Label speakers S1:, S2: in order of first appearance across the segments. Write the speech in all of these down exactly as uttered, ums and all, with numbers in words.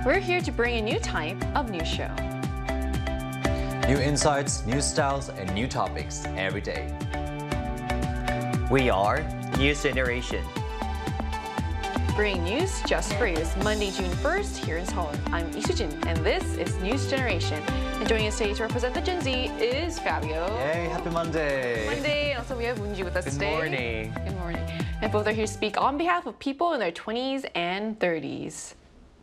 S1: We're here to bring a new type of news show.
S2: New insights, new styles, and new topics every day.
S3: We are News Generation.
S1: Bringing news just for you. It's Monday, June first here in Seoul. I'm Lee Soo-jin, and this is News Generation. And joining us today to represent the Gen Z is Fabio.
S2: Yay, happy Monday!
S1: Monday, and also we have Woonji with us
S3: Good
S1: today.
S3: morning.
S1: Good morning. And both are here to speak on behalf of people in their twenties and thirties.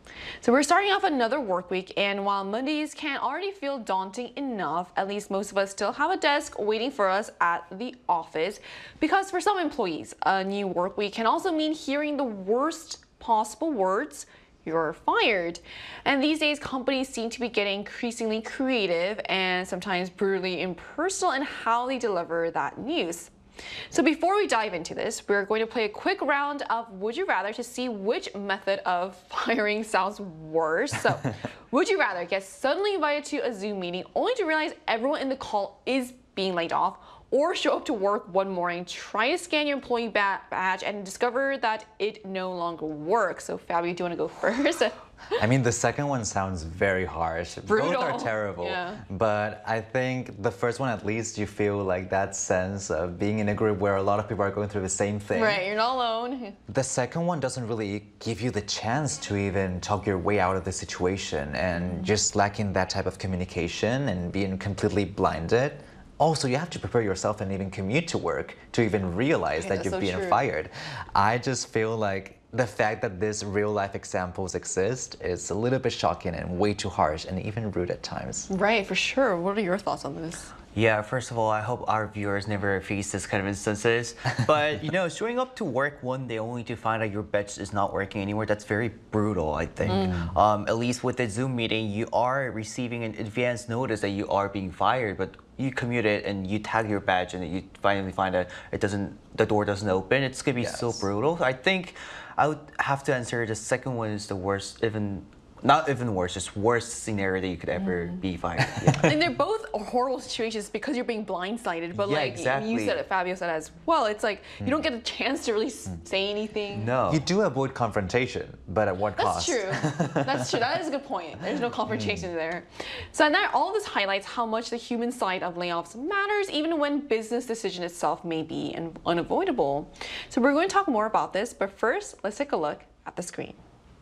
S1: So we're starting off another work week, and while Mondays can already feel daunting enough, at least most of us still have a desk waiting for us at the office. Because for some employees, a new work week can also mean hearing the worst possible words: "You're fired." And these days, companies seem to be getting increasingly creative and sometimes brutally impersonal in how they deliver that news. So before we dive into this, we're going to play a quick round of Would You Rather to see which method of firing sounds worse. So, would you rather get suddenly invited to a Zoom meeting only to realize everyone in the call is being laid off, or show up to work one morning, try to scan your employee ba badge, and discover that it no longer works? So, Fabio, do you want to go first?
S2: I mean, the second one sounds very harsh.
S1: Brutal.
S2: Both are terrible.
S1: Yeah.
S2: But I think the first one, at least, you feel like that sense of being in a group where a lot of people are going through the same thing.
S1: Right, you're not alone.
S2: The second one doesn't really give you the chance to even talk your way out of the situation, and just lacking that type of communication and being completely blinded. Also, you have to prepare yourself and even commute to work to even realize
S1: Okay,
S2: that you're
S1: so
S2: being
S1: true.
S2: fired. I just feel like the fact that these real life examples exist is a little bit shocking and way too harsh and even rude at times.
S1: Right, for sure. What are your thoughts on this?
S3: Yeah, first of all, I hope our viewers never face this kind of instances. But, you know, showing up to work one day only to find out your badge is not working anymore, that's very brutal, I think. Mm. Um, at least with the Zoom meeting, you are receiving an advance notice that you are being fired, but you commute it and you tag your badge and you finally find out it doesn't, the door doesn't open. It's going to be
S2: Yes.
S3: so brutal. I think I would have to answer the second one is the worst, even not even worse, just worst scenario that you could ever mm. be fired. Yeah.
S1: And they're both horrible situations because you're being blindsided. But
S3: Yeah,
S1: like
S3: exactly.
S1: you said it, Fabio said as well, it's like mm. you don't get a chance to really mm. say anything.
S3: No.
S2: You do avoid confrontation, but at what
S1: That's
S2: cost?
S1: true. That's true. That is a good point. There's no confrontation mm. there. So and that all this highlights how much the human side of layoffs matters, even when business decision itself may be un unavoidable. So we're going to talk more about this, but first, let's take a look at the screen.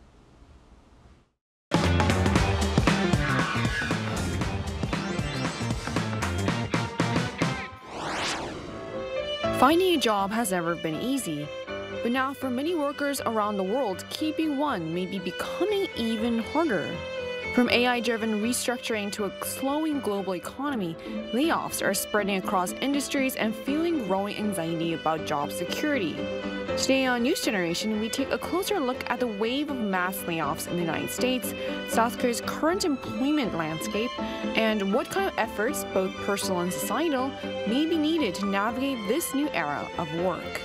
S1: Finding a job has never been easy, but now for many workers around the world, keeping one may be becoming even harder. From A I-driven restructuring to a slowing global economy, layoffs are spreading across industries and fueling growing anxiety about job security. Today on News Generation, we take a closer look at the wave of mass layoffs in the United States, South Korea's current employment landscape, and what kind of efforts, both personal and societal, may be needed to navigate this new era of work.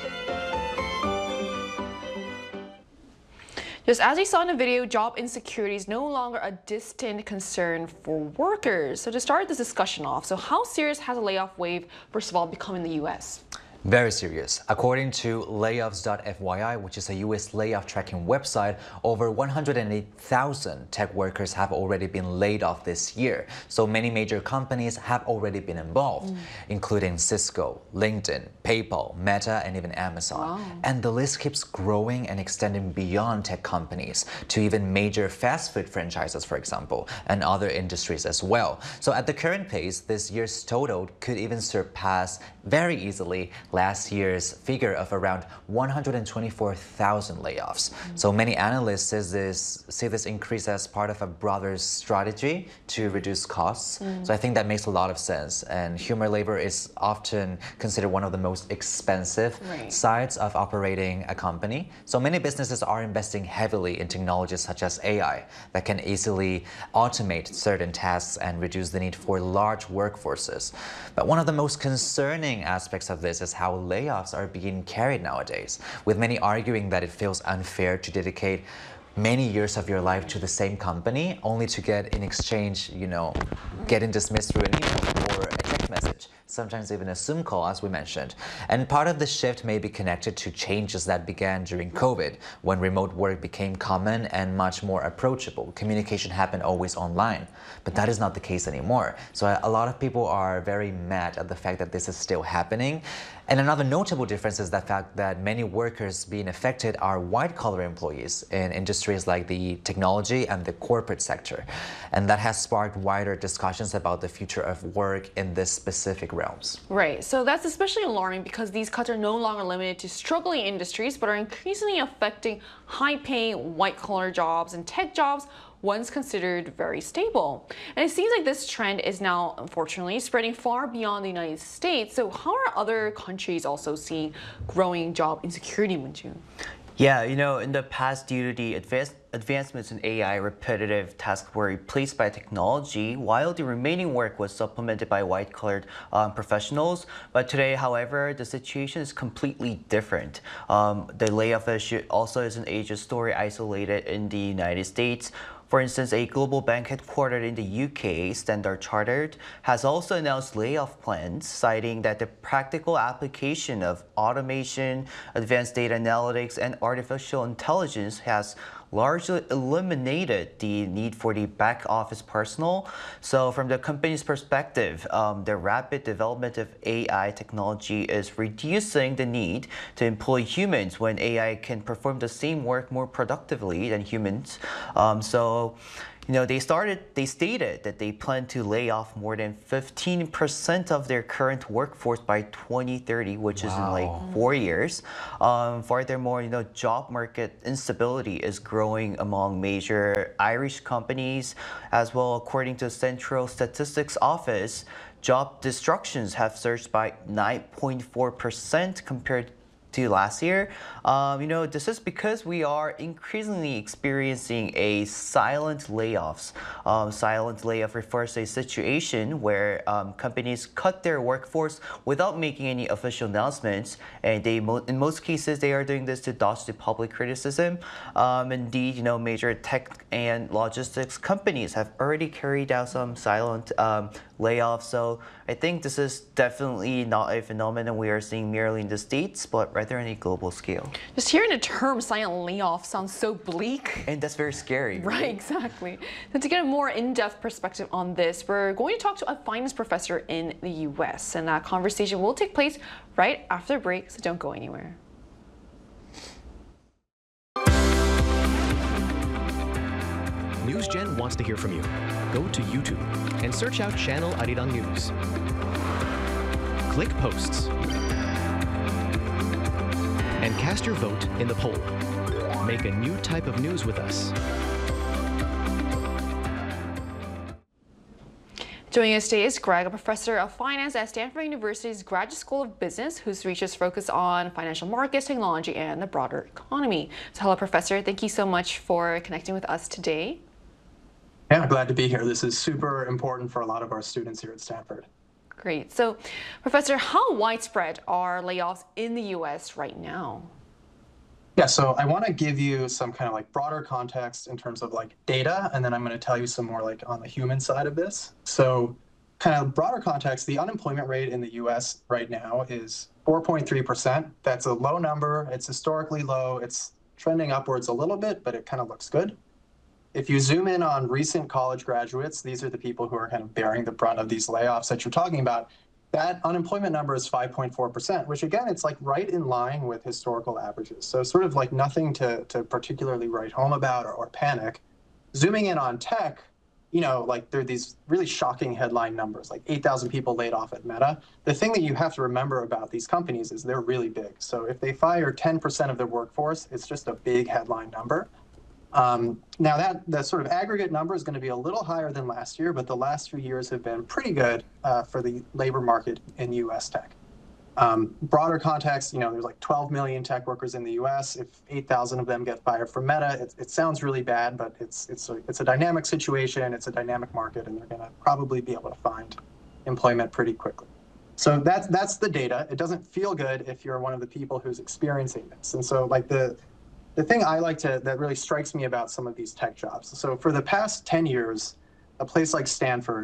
S1: Just as we saw in the video, job insecurity is no longer a distant concern for workers. So to start this discussion off, so how serious has a layoff wave, first of all, become in the U S?
S2: Very serious. According to layoffs dot F Y I, which is a U S layoff tracking website, over one hundred eight thousand tech workers have already been laid off this year. So many major companies have already been involved, mm. including Cisco, LinkedIn, PayPal, Meta, and even Amazon. Wow. And the list keeps growing and extending beyond tech companies to even major fast food franchises, for example, and other industries as well. So at the current pace, this year's total could even surpass very easily last year's figure of around one hundred twenty-four thousand layoffs. Mm-hmm. So many analysts says this, see this increase as part of a broader strategy to reduce costs. Mm-hmm. So I think that makes a lot of sense. And human labor is often considered one of the most expensive right. sides of operating a company. So many businesses are investing heavily in technologies such as A I that can easily automate certain tasks and reduce the need for large workforces. But one of the most concerning aspects of this is how layoffs are being carried nowadays, with many arguing that it feels unfair to dedicate many years of your life to the same company only to get in exchange, you know, getting dismissed through an email or a text text message, sometimes even a Zoom call, as we mentioned. And part of the shift may be connected to changes that began during COVID, when remote work became common and much more approachable. Communication happened always online, but that is not the case anymore. So a lot of people are very mad at the fact that this is still happening. And another notable difference is the fact that many workers being affected are white-collar employees in industries like the technology and the corporate sector. And that has sparked wider discussions about the future of work in this specific realms.
S1: Right, so that's especially alarming because these cuts are no longer limited to struggling industries, but are increasingly affecting high-paying white-collar jobs and tech jobs once considered very stable. And it seems like this trend is now, unfortunately, spreading far beyond the United States. So how are other countries also seeing growing job insecurity, Moon-Jun?
S3: Yeah, you know, in the past, due to the advanced advancements in A I, repetitive tasks were replaced by technology, while the remaining work was supplemented by white-collared um, professionals. But today, however, the situation is completely different. Um, the layoff issue also isn't a just story isolated in the United States. For instance, a global bank headquartered in the U K, Standard Chartered, has also announced layoff plans, citing that the practical application of automation, advanced data analytics, and artificial intelligence has largely eliminated the need for the back office personnel. So from the company's perspective, um, the rapid development of A I technology is reducing the need to employ humans when A I can perform the same work more productively than humans. Um, so You know, they started, they stated that they plan to lay off more than fifteen percent of their current workforce by twenty thirty, which wow. is in like four years. Um, furthermore, you know, job market instability is growing among major Irish companies as well. According to Central Statistics Office, job destructions have surged by nine point four percent compared to last year. Um, you know, this is because we are increasingly experiencing a silent layoffs. Um, silent layoff refers to a situation where um, companies cut their workforce without making any official announcements, and they, mo in most cases, they are doing this to dodge the public criticism. Um, indeed, you know, major tech and logistics companies have already carried out some silent um, layoffs. So I think this is definitely not a phenomenon we are seeing merely in the States, but rather on a global scale.
S1: Just hearing the term silent layoff sounds so bleak.
S3: And that's very scary.
S1: Right, right? Exactly. And to get a more in-depth perspective on this, we're going to talk to a finance professor in the U S, and that conversation will take place right after the break, so don't go anywhere.
S4: NewsGen wants to hear from you. Go to YouTube and search out Channel Arirang News. Click Posts and cast your vote in the poll. Make a new type of news with us.
S1: Joining us today is Greg, a professor of finance at Stanford University's Graduate School of Business, whose research focuses on financial markets, technology, and the broader economy. So hello, Professor. Thank you so much for connecting with us today.
S5: Yeah, glad to be here. This is super important for a lot of our students here at Stanford.
S1: Great. So, Professor, how widespread are layoffs in the U S right now?
S5: Yeah, so I want to give you some kind of like broader context in terms of like data, and then I'm going to tell you some more like on the human side of this. So kind of broader context, the unemployment rate in the U S right now is four point three percent. That's a low number. It's historically low. It's trending upwards a little bit, but it kind of looks good. If you zoom in on recent college graduates, these are the people who are kind of bearing the brunt of these layoffs that you're talking about. That unemployment number is five point four percent, which again, it's like right in line with historical averages. So sort of like nothing to, to particularly write home about or, or panic. Zooming in on tech, you know, like there are these really shocking headline numbers, like eight thousand people laid off at Meta. The thing that you have to remember about these companies is they're really big. So if they fire ten percent of their workforce, it's just a big headline number. Um, now that, that sort of aggregate number is going to be a little higher than last year, but the last few years have been pretty good uh, for the labor market in U S tech. Um, broader context, you know, there's like twelve million tech workers in the U S. If eight thousand of them get fired from Meta, it, it sounds really bad, but it's, it's, a, it's a dynamic situation, it's a dynamic market, and they're going to probably be able to find employment pretty quickly. So that's, that's the data. It doesn't feel good if you're one of the people who's experiencing this. And so like the, The thing I like to, that really strikes me about some of these tech jobs. So for the past ten years, a place like Stanford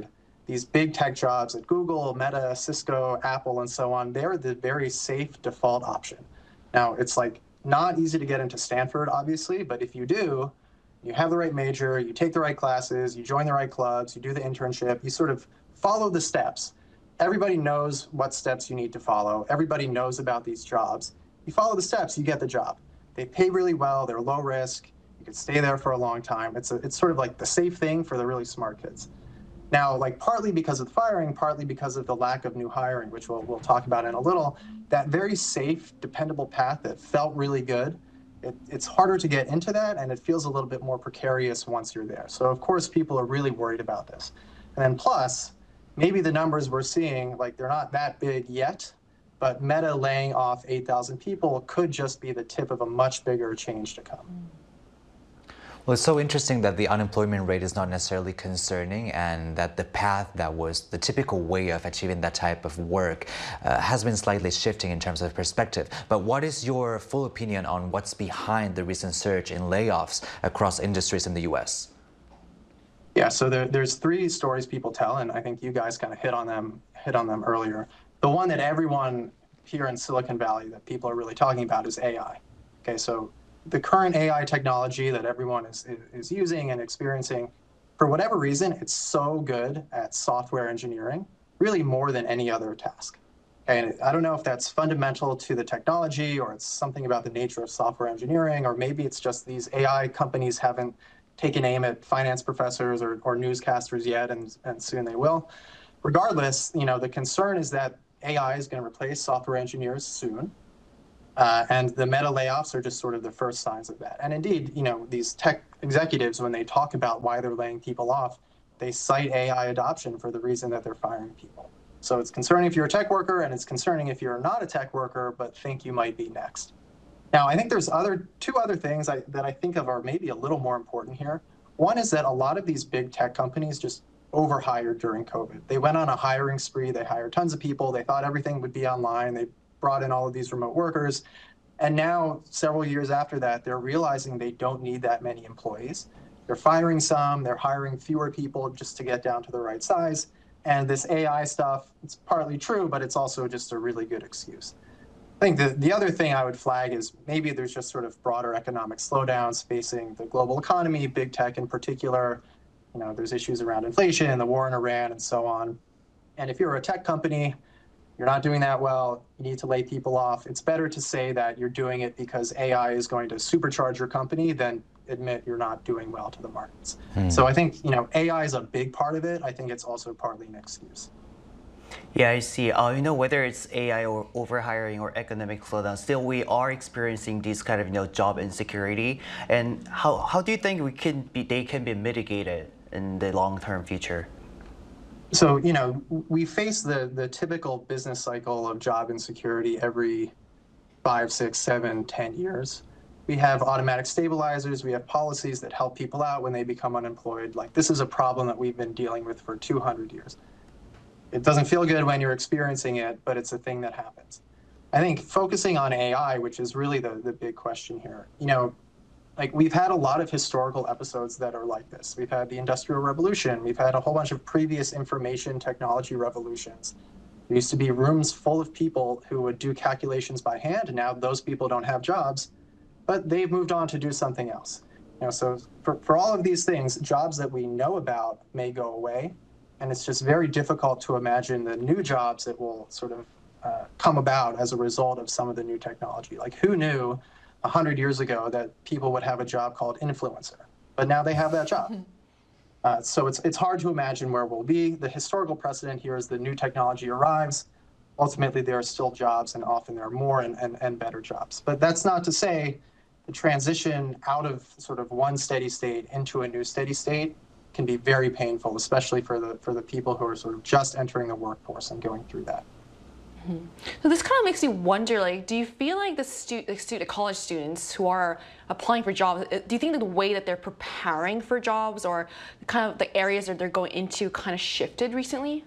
S5: these big tech jobs at Google, Meta, Cisco, Apple, and so on, they're the very safe default option. Now, it's like not easy to get into Stanford, obviously, but if you do, you have the right major, you take the right classes, you join the right clubs, you do the internship, you sort of follow the steps. Everybody knows what steps you need to follow. Everybody knows about these jobs. You follow the steps, you get the job. They pay really well, they're low risk, you can stay there for a long time. It's, a, it's sort of like the safe thing for the really smart kids. Now, like partly because of the firing, partly because of the lack of new hiring, which we'll, we'll talk about in a little, that very safe, dependable path that felt really good, it, it's harder to get into that, and it feels a little bit more precarious once you're there. So of course, people are really worried about this. And then plus, maybe the numbers we're seeing, like they're not that big yet, but Meta laying off eight thousand people could just be the tip of a much bigger change to come.
S2: Well, it's so interesting that the unemployment rate is not necessarily concerning, and that the path that was the typical way of achieving that type of work uh, has been slightly shifting in terms of perspective. But what is your full opinion on what's behind the recent surge in layoffs across industries in the U S?
S5: Yeah, so there, there's three stories people tell, and I think you guys kind of hit on them, hit on them earlier. The one that everyone here in Silicon Valley that people are really talking about is A I. Okay, so the current A I technology that everyone is, is using and experiencing, for whatever reason, it's so good at software engineering, really more than any other task. And I don't know if that's fundamental to the technology, or it's something about the nature of software engineering, or maybe it's just these A I companies haven't taken aim at finance professors or, or newscasters yet, and, and soon they will. Regardless, you know, the concern is that A I is going to replace software engineers soon. Uh, and the Meta layoffs are just sort of the first signs of that. And indeed, you know, these tech executives, when they talk about why they're laying people off, they cite A I adoption for the reason that they're firing people. So it's concerning if you're a tech worker, and it's concerning if you're not a tech worker, but think you might be next. Now, I think there's other two other things I, that I think of are maybe a little more important here. One is that a lot of these big tech companies just overhired during COVID. They went on a hiring spree. They hired tons of people. They thought everything would be online. They brought in all of these remote workers. And now, several years after that, they're realizing they don't need that many employees. They're firing some, they're hiring fewer people just to get down to the right size. And this A I stuff, it's partly true, but it's also just a really good excuse. I think the, the other thing I would flag is maybe there's just sort of broader economic slowdowns facing the global economy, big tech in particular. You know, there's issues around inflation, the war in Iran, and so on. And if you're a tech company, you're not doing that well, you need to lay people off. It's better to say that you're doing it because A I is going to supercharge your company than admit you're not doing well to the markets. Hmm. So I think, you know, A I is a big part of it. I think it's also partly an excuse.
S3: Yeah, I see. Uh, you know, whether it's A I or overhiring or economic slowdown, still we are experiencing this kind of, you know, job insecurity. And how, how do you think we can be, they can be mitigated in the long-term future?
S5: So, you know, we face the, the typical business cycle of job insecurity every five, six, seven, ten years. We have automatic stabilizers. We have policies that help people out when they become unemployed. Like, this is a problem that we've been dealing with for two hundred years. It doesn't feel good when you're experiencing it, but it's a thing that happens. I think focusing on A I, which is really the, the big question here, you know, like we've had a lot of historical episodes that are like this. We've had the Industrial Revolution. We've had a whole bunch of previous information technology revolutions. There used to be rooms full of people who would do calculations by hand, and now those people don't have jobs, but they've moved on to do something else. You know, so for, for all of these things, jobs that we know about may go away, and it's just very difficult to imagine the new jobs that will sort of uh, come about as a result of some of the new technology. Like, who knew a hundred years ago that people would have a job called influencer, but now they have that job. Uh, so it's, it's hard to imagine where we'll be. The historical precedent here is the new technology arrives. Ultimately, there are still jobs, and often there are more and, and, and better jobs. But that's not to say the transition out of sort of one steady state into a new steady state can be very painful, especially for the, for the people who are sort of just entering the workforce and going through that.
S1: Mm-hmm. So this kind of makes me wonder, like, do you feel like the stu the student, college students who are applying for jobs, do you think that the way that they're preparing for jobs or kind of the areas that they're going into kind of shifted recently?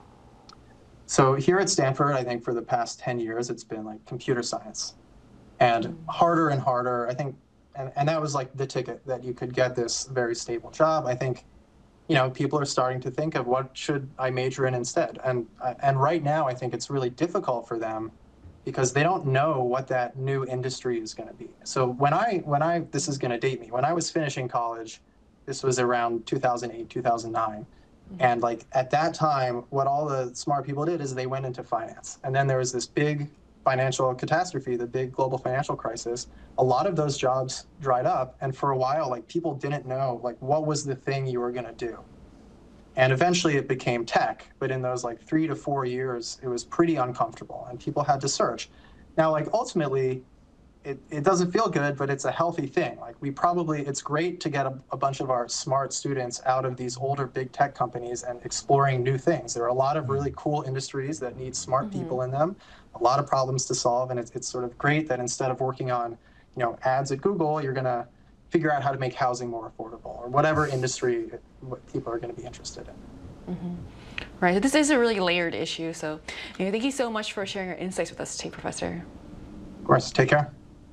S5: So here at Stanford, I think for the past ten years, it's been like computer science, and mm-hmm. harder and harder, I think, and, and that was like the ticket that you could get this very stable job. I think, you know, people are starting to think of what should I major in instead. And uh, and right now, I think it's really difficult for them because they don't know what that new industry is going to be. So when I when I this is going to date me. When I was finishing college, this was around two thousand eight, two thousand nine. And like at that time, what all the smart people did is they went into finance. And then there was this big financial catastrophe, the big global financial crisis. A lot of those jobs dried up. And for a while, like people didn't know like what was the thing you were going to do. And eventually it became tech. But in those like three to four years, it was pretty uncomfortable and people had to search. Now, like ultimately, It, it doesn't feel good, but it's a healthy thing. Like we probably, it's great to get a, a bunch of our smart students out of these older big tech companies and exploring new things. There are a lot of really cool industries that need smart mm-hmm. people in them, a lot of problems to solve. And it's, it's sort of great that instead of working on, you know, ads at Google, you're going to figure out how to make housing more affordable or whatever industry what people are going to be interested in.
S1: Mm-hmm. Right. This is a really layered issue. So you know, thank you so much for sharing your insights with us today, Professor.
S5: Of course. Take care.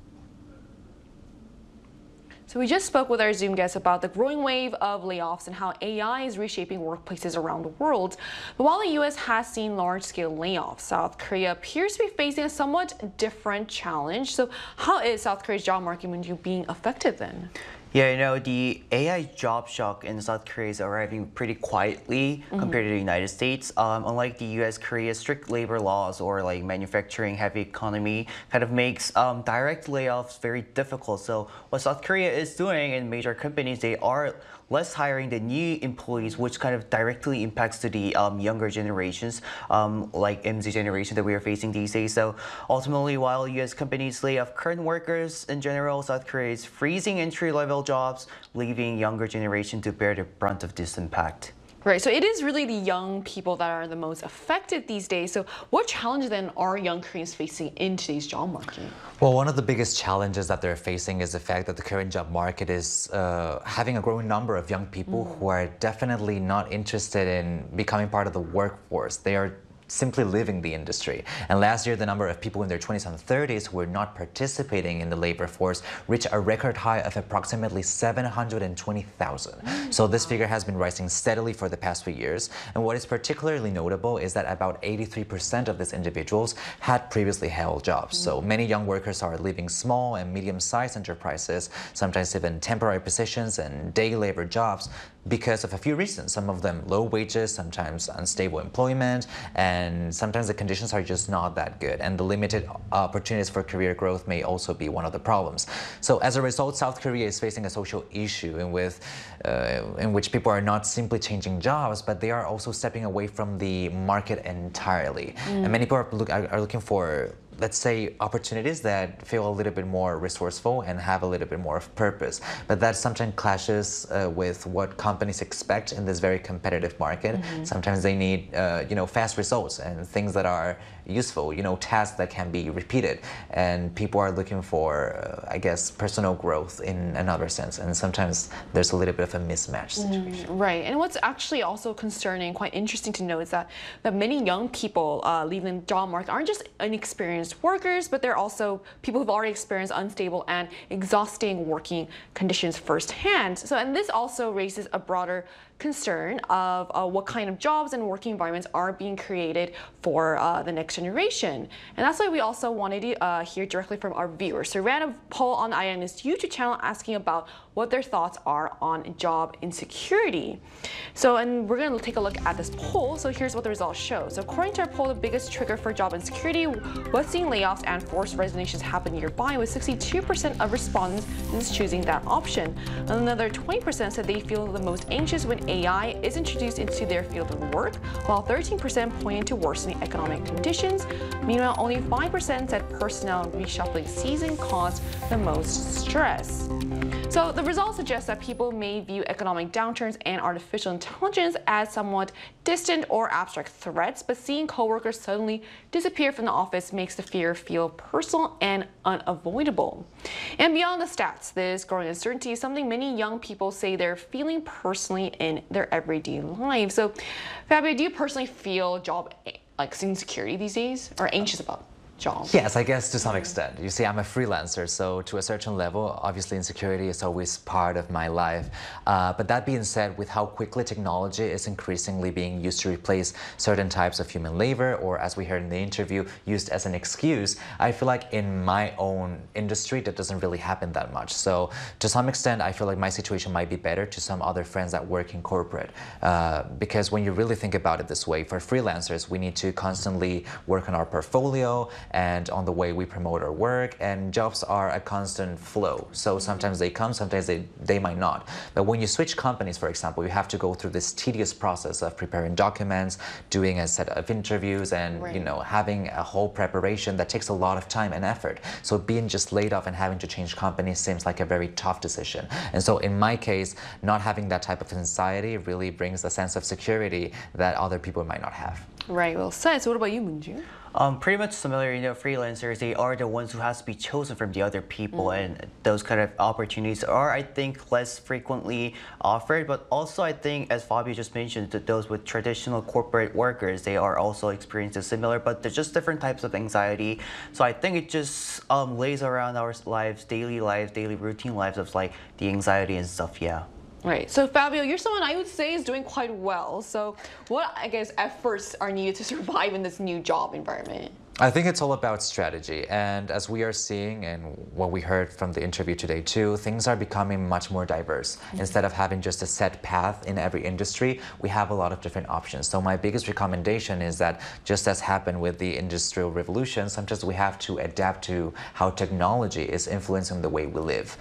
S1: So we just spoke with our Zoom guests about the growing wave of layoffs and how A I is reshaping workplaces around the world. But while the U S has seen large-scale layoffs, South Korea appears to be facing a somewhat different challenge. So how is South Korea's job market being affected then?
S3: Yeah, you know, the A I job shock in South Korea is arriving pretty quietly mm-hmm. compared to the United States. Um, unlike the U S, Korea's strict labor laws or like manufacturing heavy economy kind of makes um, direct layoffs very difficult. So what South Korea is doing in major companies, they are less hiring the new employees, which kind of directly impacts to the um, younger generations, um, like M Z generation that we are facing these days. So ultimately, while U S companies lay off current workers in general, South Korea is freezing entry-level jobs, leaving younger generation to bear the brunt of this impact.
S1: Right, so it is really the young people that are the most affected these days. So what challenges then are young Koreans facing in today's job market?
S2: Well, one of the biggest challenges that they're facing is the fact that the current job market is uh, having a growing number of young people mm. who are definitely not interested in becoming part of the workforce. They are simply living the industry. And last year, the number of people in their twenties and thirties who were not participating in the labor force reached a record high of approximately seven hundred twenty thousand. So this figure has been rising steadily for the past few years. And what is particularly notable is that about eighty-three percent of these individuals had previously held jobs. So many young workers are leaving small and medium-sized enterprises, sometimes even temporary positions and day labor jobs, because of a few reasons. Some of them low wages, sometimes unstable employment, and sometimes the conditions are just not that good. And the limited opportunities for career growth may also be one of the problems. So as a result, South Korea is facing a social issue in, with, uh, in which people are not simply changing jobs, but they are also stepping away from the market entirely. Mm. And many people are, look, are, are looking for, let's say, opportunities that feel a little bit more resourceful and have a little bit more of purpose. But that sometimes clashes uh, with what companies expect in this very competitive market. Mm-hmm. Sometimes they need, uh, you know, fast results and things that are useful, you know, tasks that can be repeated. And people are looking for, uh, I guess, personal growth in another sense. And sometimes there's a little bit of a mismatch situation.
S1: Mm, right. And what's actually also concerning, quite interesting to know, is that, that many young people uh, leaving the job market aren't just inexperienced workers, but they're also people who've already experienced unstable and exhausting working conditions firsthand. So, and this also raises a broader concern of uh, what kind of jobs and working environments are being created for uh, the next generation. And that's why we also wanted to uh, hear directly from our viewers. So we ran a poll on I N N's YouTube channel asking about what their thoughts are on job insecurity. So, and we're going to take a look at this poll. So here's what the results show. So according to our poll, the biggest trigger for job insecurity was seeing layoffs and forced resignations happen nearby, with sixty-two percent of respondents choosing that option. Another twenty percent said they feel the most anxious when A I is introduced into their field of work, while thirteen percent pointed to worsening economic conditions. Meanwhile, only five percent said personnel reshuffling season caused the most stress. So the results suggest that people may view economic downturns and artificial intelligence as somewhat distant or abstract threats, but seeing coworkers suddenly disappear from the office makes the fear feel personal and unavoidable. And beyond the stats, this growing uncertainty is something many young people say they're feeling personally in their everyday lives. So, Fabio, do you personally feel job like insecurity these days, or anxious about? job.
S2: Yes, I guess to some extent. You see, I'm a freelancer, so to a certain level, obviously insecurity is always part of my life. Uh, but that being said, with how quickly technology is increasingly being used to replace certain types of human labor, or as we heard in the interview, used as an excuse, I feel like in my own industry, that doesn't really happen that much. So to some extent, I feel like my situation might be better to some other friends that work in corporate. Uh, because when you really think about it this way, for freelancers, we need to constantly work on our portfolio and on the way we promote our work, and jobs are a constant flow. So sometimes they come, sometimes they, they might not. But when you switch companies, for example, you have to go through this tedious process of preparing documents, doing a set of interviews, and
S1: Right.
S2: you know, having a whole preparation that takes a lot of time and effort. So being just laid off and having to change companies seems like a very tough decision. And so in my case, not having that type of anxiety really brings a sense of security that other people might not have.
S1: Right, well said. So what about you, Moonju?
S3: Um, pretty much similar, you know, freelancers, they are the ones who has to be chosen from the other people,
S1: Mm.
S3: and those kind of opportunities are, I think, less frequently offered. But also, I think, as Fabio just mentioned, that those with traditional corporate workers, they are also experiencing similar, but they're just different types of anxiety. So I think it just um, lays around our lives, daily lives, daily routine lives of like the anxiety and stuff, yeah.
S1: Right. So Fabio, you're someone I would say is doing quite well. So what, I guess, efforts are needed to survive in this new job environment?
S2: I think it's all about strategy, and as we are seeing and what we heard from the interview today too, things are becoming much more diverse. Mm-hmm. Instead of having just a set path in every industry, we have a lot of different options. So my biggest recommendation is that, just as happened with the Industrial Revolution, sometimes we have to adapt to how technology is influencing the way we live.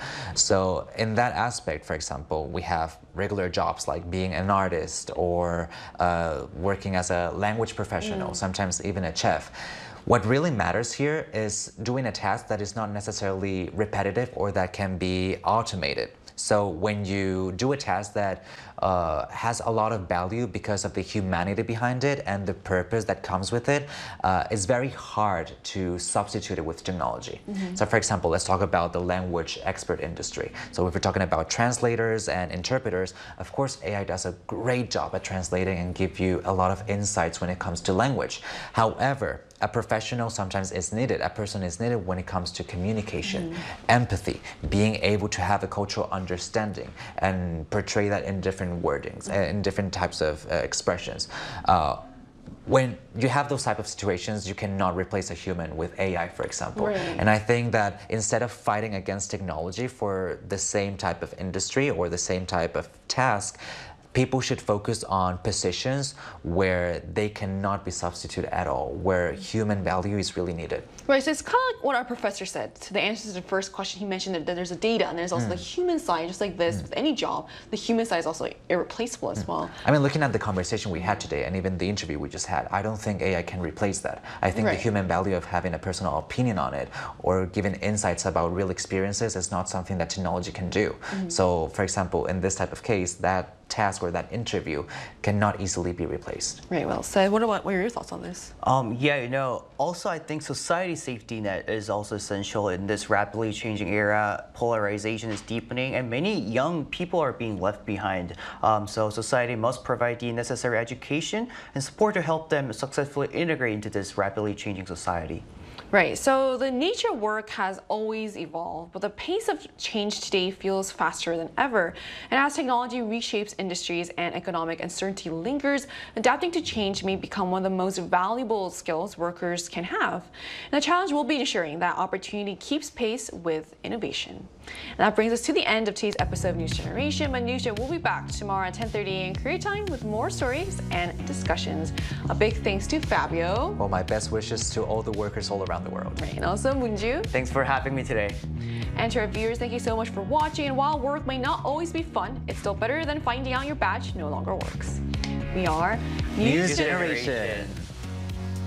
S2: So in that aspect, for example, we have regular jobs like being an artist or uh, working as a language professional, mm. sometimes even a chef. What really matters here is doing a task that is not necessarily repetitive or that can be automated. So when you do a task that uh, has a lot of value because of the humanity behind it and the purpose that comes with it, uh, it's very hard to substitute it with technology. Mm-hmm. So for example, let's talk about the language expert industry. So if we're talking about translators and interpreters, of course A I does a great job at translating and give you a lot of insights when it comes to language. However, a professional sometimes is needed. A person is needed when it comes to communication, mm. empathy, being able to have a cultural understanding and portray that in different wordings, mm. in different types of uh, expressions. Uh, when you have those type of situations, you cannot replace a human with A I, for example.
S1: Right.
S2: And I think that instead of fighting against technology for the same type of industry or the same type of task, people should focus on positions where they cannot be substituted at all, where human value is really needed.
S1: Right, so it's kind of like what our professor said. To the answer to the first question, he mentioned that there's a data and there's also mm. the human side, just like this, mm. with any job, the human side is also irreplaceable as mm. well.
S2: I mean, looking at the conversation we had today and even the interview we just had, I don't think A I can replace that. I think right. the human value of having a personal opinion on it or giving insights about real experiences is not something that technology can do. Mm. So, for example, in this type of case, that task or that interview cannot easily be replaced.
S1: Right, well said. What about, what are your thoughts on this?
S3: Um, yeah, you know, also I think society safety net is also essential in this rapidly changing era. Polarization is deepening and many young people are being left behind. Um, so society must provide the necessary education and support to help them successfully integrate into this rapidly changing society.
S1: Right, so the nature of work has always evolved, but the pace of change today feels faster than ever. And as technology reshapes industries and economic uncertainty lingers, adapting to change may become one of the most valuable skills workers can have. And the challenge will be ensuring that opportunity keeps pace with innovation. And that brings us to the end of today's episode of News Generation. But News Gen will be back tomorrow at ten thirty a m Korea time with more stories and discussions. A big thanks to Fabio.
S2: Well, my best wishes to all the workers all around the world.
S1: Right, and also Moonju.
S3: Thanks for having me today.
S1: And to our viewers, thank you so much for watching. And while work may not always be fun, it's still better than finding out your badge no longer works. We are
S2: News, News Generation. Generation.